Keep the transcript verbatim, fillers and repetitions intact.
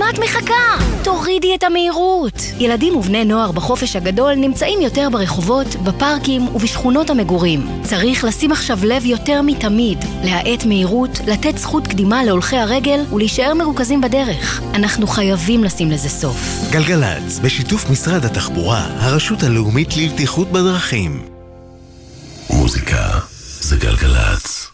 למה את מחכה? תורידי את המהירות. ילדים ובני נוער בחופש הגדול נמצאים יותר ברחובות, בפארקים ובשכונות המגורים. צריך לשים עכשיו לב יותר מתמיד, להאט מהירות, לתת זכות קדימה להולכי הרגל ולהישאר מרוכזים בדרך. אנחנו חייבים לשים לזה סוף. גלגלץ, בשיתוף משרד התחבורה, הרשות הלאומית לבטיחות בדרכים. מוזיקה זה גלגלץ.